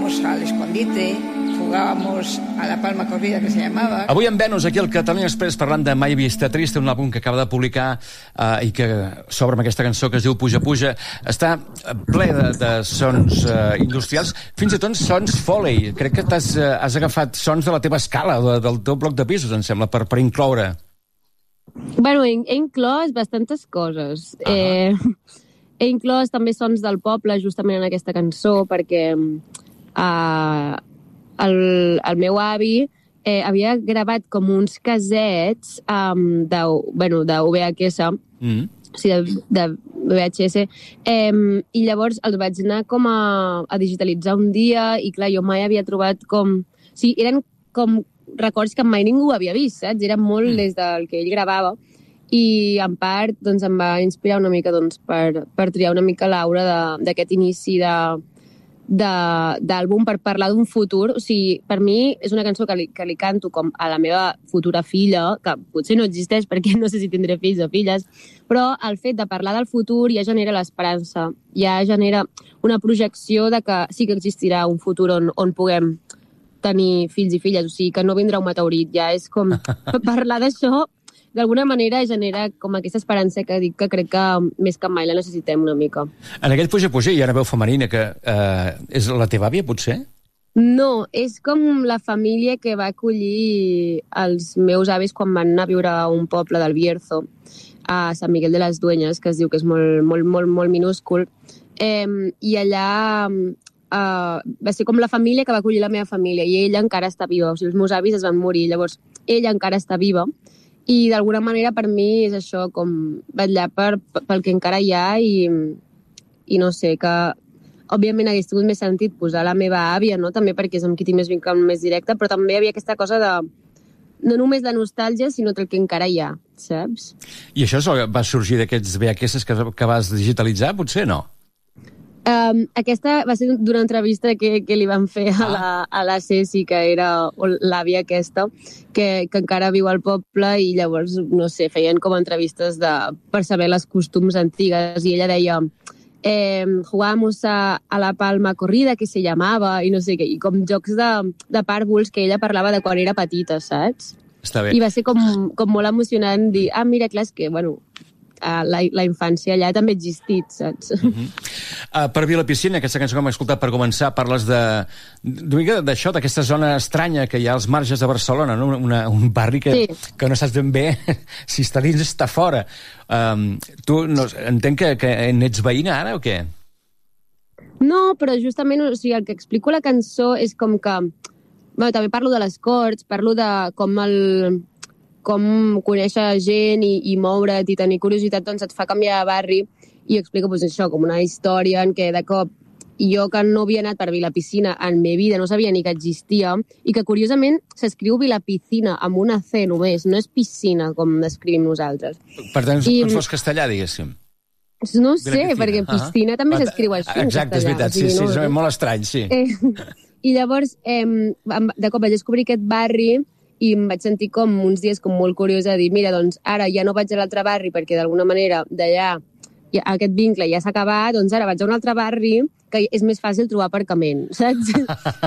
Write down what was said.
jugábamos al escondite, jugábamos a la palma corrida, que se llamava. Avui en Venus, aquí al Catalunya Express, parlant de Mai Vista Triste, un àlbum que acaba de publicar i que s'obre amb aquesta cançó que es diu Puja Puja. Està ple de sons industrials, fins i tot sons Foley. Crec que has agafat sons de la teva escala, del teu bloc de pisos, em sembla, per incloure. Bueno, he inclòs bastantes coses. He inclòs també sons del poble justament en aquesta cançó perquè el meu avi havia gravat com uns casets de VHS, o sigui, de VHS, i llavors els vaig anar com a digitalitzar un dia i clar, jo mai havia trobat com... O sigui, eren com records que mai ningú havia vist, saps? Eren molt des del que ell gravava i en part doncs, em va inspirar una mica doncs, per triar una mica l'aura d'aquest inici d'àlbum per parlar d'un futur. O sigui, per mi és una cançó que li canto com a la meva futura filla, que potser no existeix perquè no sé si tindré fills o filles, però el fet de parlar del futur ja genera l'esperança, ja genera una projecció de que sí que existirà un futur on puguem tenir fills i filles, o sigui, que no vindrà un meteorit, ja és com parlar d'això d'alguna manera genera com aquesta esperança que dic que crec que més que mai la necessitem una mica. En aquest Puja Puja hi ha una veu femenina que és la teva àvia, potser? No, és com la família que va acollir els meus avis quan van anar a viure a un poble del Bierzo, a Sant Miguel de les Dueñas, que es diu que és molt, molt, molt, molt minúscul. I allà va ser com la família que va acollir la meva família i ella encara està viva. O sigui, els meus avis es van morir, llavors ella encara està viva. I d'alguna manera per mi és això, com vetllar pel que encara hi ha i no sé, que òbviament hagués tingut més sentit posar la meva àvia, no? També perquè és amb qui tinc més vincle més directe, però també hi havia aquesta cosa de no només la nostàlgia, sinó el que encara hi ha, saps? I això va sorgir d'aquests VHS que vas digitalitzar, potser no? Aquesta va ser d'una entrevista que li van fer a la Ceci, que era l'àvia aquesta, que encara viu al poble i llavors, no sé, feien com entrevistes per saber les costums antigues i ella deia jugábamos a la palma corrida, que se llamava, i no sé què, i com jocs de pàrvuls que ella parlava de quan era petita, saps? Està bé. I va ser com molt emocionant dir, mira, clar, és que, bueno, la infància allà també ha existit, saps? Per Vila Piscina, aquesta cançó que hem escoltat per començar, parles d'això, d'aquesta zona estranya que hi ha als marges de Barcelona, no? Un barri que no saps ben bé si està dins o està fora. Tu entenc que n'ets veïna ara o què? No, però justament o sigui, el que explico a la cançó és com que... Bueno, també parlo de les Corts, parlo de com conèixer gent i moure't i tenir curiositat doncs et fa canviar de barri i explica doncs, això, com una història en què de cop jo que no havia anat per Vilapiscina en meva vida, no sabia ni que existia i que curiosament s'escriu Vilapiscina amb una C només, no és piscina com descrivim nosaltres. Per tant, et fos castellà, diguéssim. No sé, perquè piscina també s'escriu així. Exacte, és veritat, sí, és molt estrany, sí. I llavors, de cop vaig descobrir aquest barri i em vaig sentir com uns dies com molt curiosa de dir, mira, doncs ara ja no vaig a l'altre barri perquè d'alguna manera d'allà aquest vincle ja s'ha acabat, doncs ara vaig a un altre barri que és més fàcil trobar aparcament, saps?